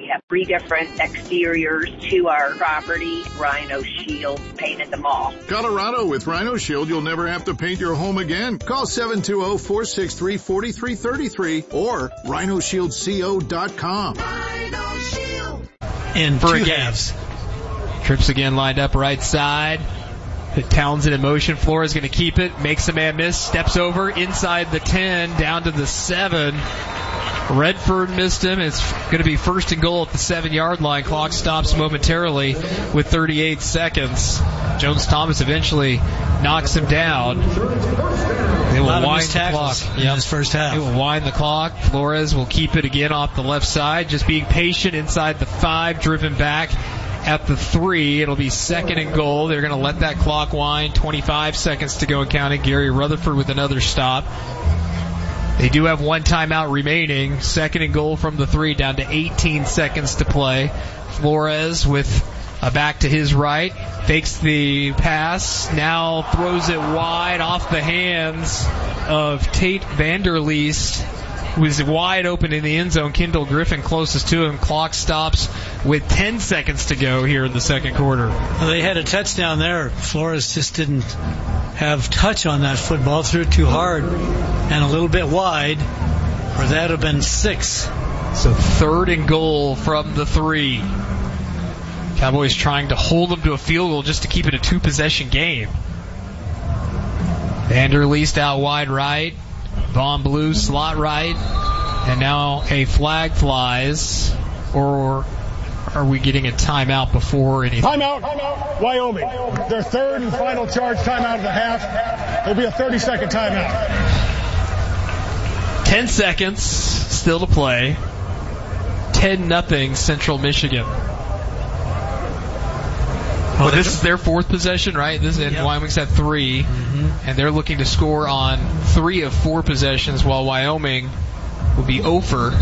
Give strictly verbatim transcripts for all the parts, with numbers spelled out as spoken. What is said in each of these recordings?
have three different exteriors to our property. Rhino Shield painted them all. Colorado, with Rhino Shield, you'll never have to paint your home again. Call seven two zero, four six three, four three three three or rhino shield co dot com. Rhino Shield. In for two a halves. Trips again lined up right side. Townsend in motion. Flores going to keep it. Makes a man miss. Steps over inside the ten. Down to the seven. Redford missed him. It's going to be first and goal at the seven-yard line. Clock stops momentarily with thirty-eight seconds. Jones-Thomas eventually knocks him down. They will wind the clock. In yep. his first half. They will wind the clock. Flores will keep it again off the left side. Just being patient inside the five. Driven back at the three. It'll be second and goal. They're going to let that clock wind. twenty-five seconds to go and counting. Gary Rutherford with another stop. They do have one timeout remaining. Second and goal from the three, down to eighteen seconds to play. Flores with a back to his right. Fakes the pass. Now throws it wide off the hands of Tate Vanderleest, who is wide open in the end zone. Kendall Griffin closest to him. Clock stops with ten seconds to go here in the second quarter. Well, they had a touchdown there. Flores just didn't have touch on that football. Threw it too hard and a little bit wide, or that would have been six. So third and goal from the three. Cowboys trying to hold them to a field goal just to keep it a two-possession game. Vanderleest out wide right. Vaughn Blue slot right. And now a flag flies. Or are we getting a timeout before anything? Timeout, timeout, Wyoming. Their third and final charge timeout of the half. It'll be a thirty-second timeout. Ten seconds still to play. ten nothing Central Michigan. Well, this is their fourth possession, right? This and yep. Wyoming's had three, mm-hmm. and they're looking to score on three of four possessions, while Wyoming will be over.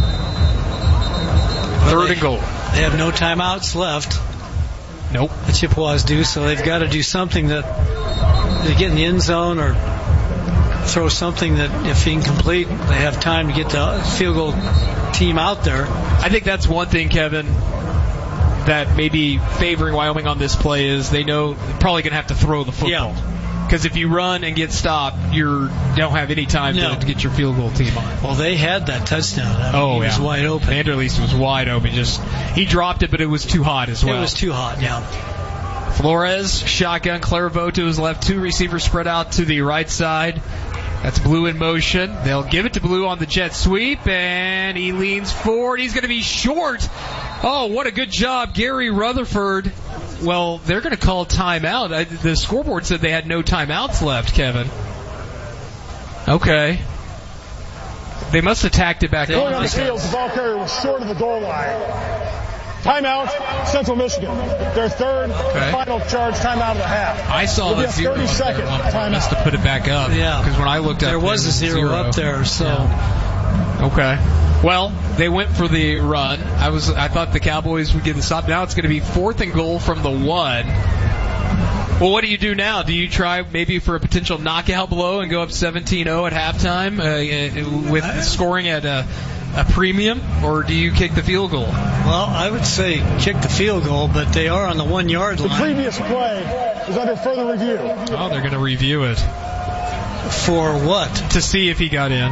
Third they, and goal. They have no timeouts left. Nope. The Chippewas do, so they've got to do something that they get in the end zone or throw something that, if incomplete, they have time to get the field goal team out there. I think that's one thing, Kevin, that may be favoring Wyoming on this play is they know they're probably going to have to throw the football. Because if you run and get stopped, you don't have any time no. to, to get your field goal team on. Well, they had that touchdown. I mean, oh, he yeah. was wide open. Vanderleest was wide open. Just he dropped it, but it was too hot as well. It was too hot, yeah. Flores, shotgun. Clairvaux to his left. Two receivers spread out to the right side. That's Blue in motion. They'll give it to Blue on the jet sweep, and he leans forward. He's going to be short. Oh, what a good job, Gary Rutherford. Well, they're going to call timeout. I, the scoreboard said they had no timeouts left, Kevin. Okay. They must have tacked it back Going on. on the field, the ball carrier was short of the goal line. Timeout, Central Michigan. Their third okay. and final charge timeout of the half. I saw the zero thirty second timeout. Must have put it back up. Yeah. Because when I looked up, there was a zero, zero up there. So. Yeah. Okay. Well, they went for the run. I was, I thought the Cowboys would get the stop. Now it's going to be fourth and goal from the one. Well, what do you do now? Do you try maybe for a potential knockout blow and go up seventeen oh at halftime uh, with scoring at a, a premium, or do you kick the field goal? Well, I would say kick the field goal, but they are on the one-yard line. The previous play is under further review. Oh, they're going to review it. For what? To see if he got in.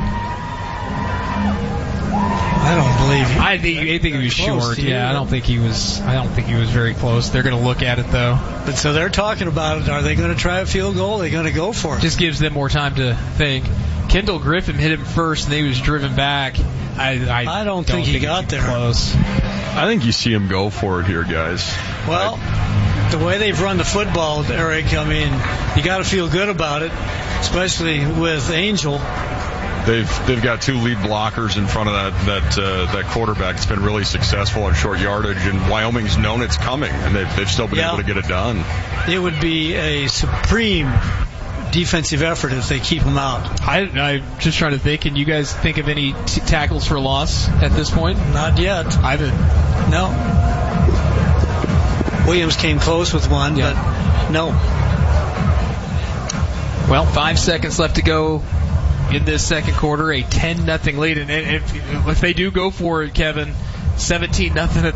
I don't believe he. I think I think he was short. Yeah, I don't think he was. I don't think he was very close. They're going to look at it though. But so they're talking about it. Are they going to try a field goal? Are they going to go for it? Just gives them more time to think. Kendall Griffin hit him first, and he was driven back. I I, I don't, don't think, think he got there. Close. I think you see him go for it here, guys. Well, I, the way they've run the football, Eric. I mean, you got to feel good about it, especially with Angel. They've they've got two lead blockers in front of that that uh, that quarterback. It's been really successful on short yardage, and Wyoming's known it's coming, and they've they've still been yeah. able to get it done. It would be a supreme defensive effort if they keep him out. I, I'm just trying to think. Can you guys think of any t- tackles for loss at this point? Not yet. I haven't. No. Williams came close with one, yeah. but no. Well, five seconds left to go in this second quarter, a ten nothing lead. And if, if they do go for it, Kevin, seventeen nothing at